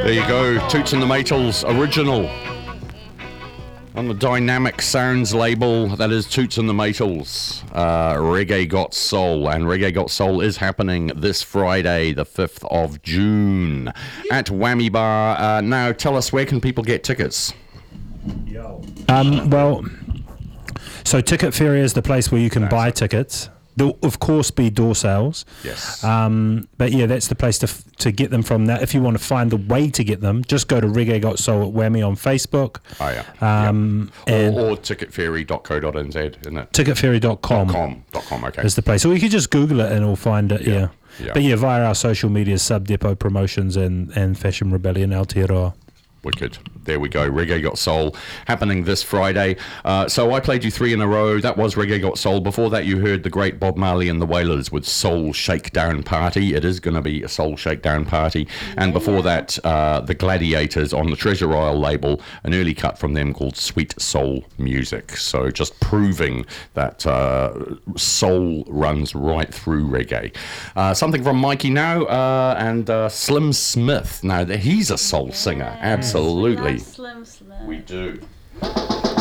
There you go, Toots and the Maytals original on the Dynamic Sounds label. That is Toots and the Maytals, Reggae Got Soul, and Reggae Got Soul is happening this Friday, the 5th of June, at Whammy Bar. Now, tell us, where can people get tickets? Well, so Ticket Ferry is the place where you can buy tickets. There'll, of course, be door sales. Yes. But yeah, that's the place to get them from. Now, if you want to find the way to get them, just go to Reggae Got Soul at Whammy on Facebook. Oh, yeah. Or ticketferry.co.nz, isn't it? Ticketferry.com. Okay. Is the place. Or you could just Google it and it'll find it, yeah. But yeah, via our social media, Sub Depot Promotions and Fashion Rebellion Aotearoa. Wicked. There we go. Reggae Got Soul happening this Friday. So I played you 3 in a row. That was Reggae Got Soul. Before that, you heard the great Bob Marley and the Wailers with Soul Shakedown Party. It is going to be a Soul Shakedown Party. And before that, the Gladiators on the Treasure Isle label, an early cut from them called Sweet Soul Music. So just proving that soul runs right through reggae. Something from Mikey now and Slim Smith. Now, he's a soul singer. Absolutely. Slim. We do.